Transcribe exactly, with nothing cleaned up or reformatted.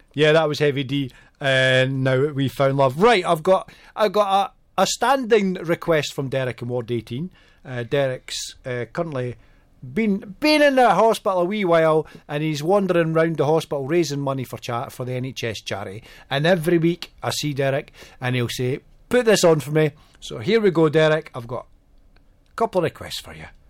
Yeah, that was Heavy D. And now we found love. Right, I've got I've got a, a standing request from Derek in Ward eighteen. Uh, Derek's uh, currently been been in the hospital a wee while, and he's wandering round the hospital raising money for chat for the N H S charity. And every week I see Derek, and he'll say, "Put this on for me." So here we go, Derek. I've got a couple of requests for you.